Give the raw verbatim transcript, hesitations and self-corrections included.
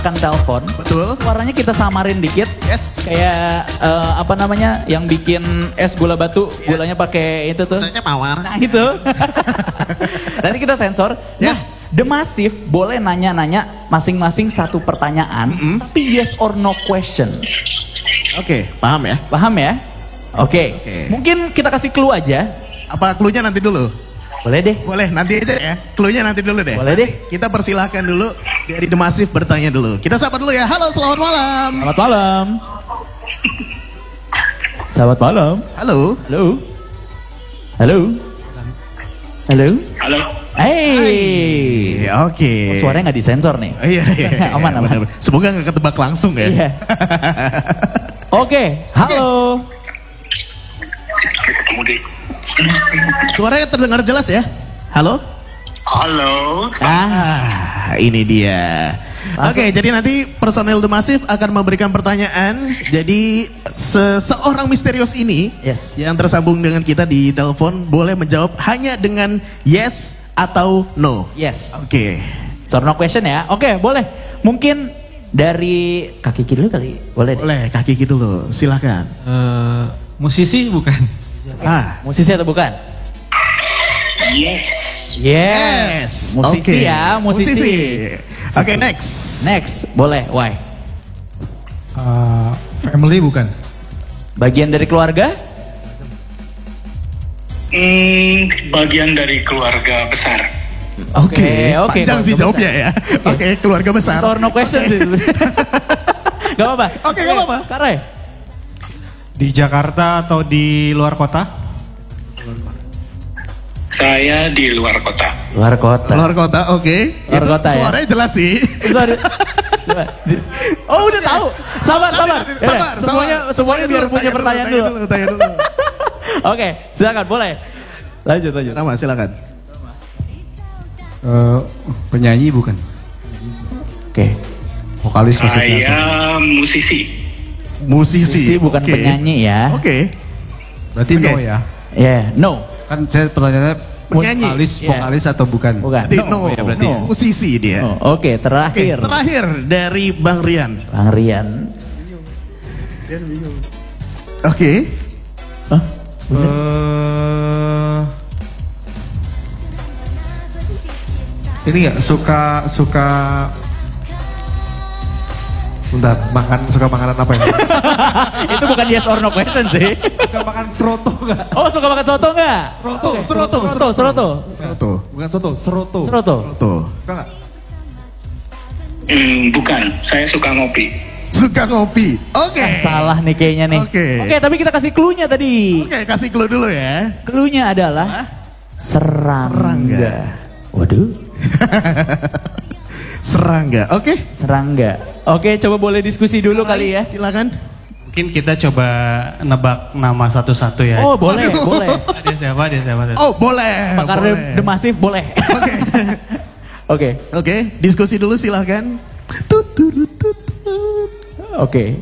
Kan telepon, betul. Suaranya kita samarin dikit. Yes. Kayak uh, apa namanya, yang bikin es gula batu, yeah. Gulanya pakai itu tuh. Rasanya mawar. Nah itu. Nanti kita sensor. Yes. Nah, The Massive boleh nanya-nanya masing-masing satu pertanyaan, mm-hmm. Tapi yes or no question. Oke, okay, paham ya? Paham ya? Oke. Okay. Okay. Mungkin kita kasih clue aja. Apa clue-nya nanti dulu? Boleh deh. Boleh, nanti aja ya. Clue-nya nanti dulu deh. Boleh deh. Kita persilahkan dulu dari The Massive bertanya dulu. Kita sapa dulu ya. Halo, selamat malam. Selamat malam. Selamat malam. Halo. Halo. Halo. Halo. Halo. Hey. Oke. Okay. Oh, suaranya nggak disensor nih. Oh, iya, iya, iya. Aman, aman. Semoga nggak ketebak langsung ya. Iya. Oke, okay. Halo. Ketemu di. Suaranya terdengar jelas ya? Halo? Halo. Ah, ini dia. Oke, okay, jadi nanti personel The Massive akan memberikan pertanyaan. Jadi seseorang misterius ini, yes, yang tersambung dengan kita di telepon boleh menjawab hanya dengan yes atau no. Yes. Oke. Okay. So no question ya. Oke, okay, boleh. Mungkin dari kaki kiri dulu kali. Boleh deh. Boleh, kaki kiri dulu. Silakan. Uh, musisi bukan? Ah, musisi atau bukan? Yes. Yes. Musisi okay. Ya, musisi. musisi. Oke, okay, next. Next, boleh. Why? Uh, family bukan? Bagian dari keluarga? Hmm, bagian dari keluarga besar. Oke, okay, oke. Okay, panjang sih jawabnya ya. Oke, okay. Okay, keluarga besar. So no question okay. sih. Gak apa-apa. Oke, okay, gak apa-apa. Kare. Di Jakarta atau di luar kota? Saya di luar kota. Luar kota. Luar kota, oke. Okay. Luar itu kota suaranya ya? Jelas sih. Oh udah tahu. Sabar, sabar. Sabar, sabar. Semuanya, semuanya biar punya pertanyaan dulu. Tanya dulu, tanya dulu. Oke, silakan boleh. Lanjut, lanjut. Nama, silakan. Uh, penyanyi bukan? Oke. Okay. Vokalis maksudnya? Saya musisi. Musisi, musisi bukan okay. Penyanyi ya. Oke. Okay. Berarti okay. No ya? Ya, yeah, no. Kan saya pertanyaannya penyanyi, vokalis, yeah. Vokalis atau bukan? Bukan. No, no. Ya, berarti no. Musisi dia. No. Oke, okay, terakhir. Okay, terakhir dari Bang Rian. Bang Rian. Oke. Okay. Huh? Uh, ini nggak suka suka Bentar, makan, suka makanan apa ya? Itu bukan yes or no question sih. Suka makan seroto nggak? Oh, suka makan soto nggak? Seroto, okay. seroto, seroto, seroto. Seroto. Bukan soto, seroto. Seroto. Seroto. Suka nggak? Hmm, bukan, saya suka ngopi. Suka ngopi, oke. Okay. Ah, salah nih kayaknya nih. Oke. Okay. Oke, okay, tapi kita kasih clue-nya tadi. Oke, okay, kasih clue dulu ya. Clue-nya adalah Hah? serangga. Serangga. Waduh. Serangga, oke? Okay. Serangga. Oke, okay, coba boleh diskusi dulu Sekarang, kali ya. Silakan. Mungkin kita coba nebak nama satu-satu ya. Oh, boleh, Aduh. boleh. Dia siapa? Dia siapa? Oh, boleh. Pakar boleh. The Massive boleh. Oke. Oke. Oke, diskusi dulu silakan. Oke.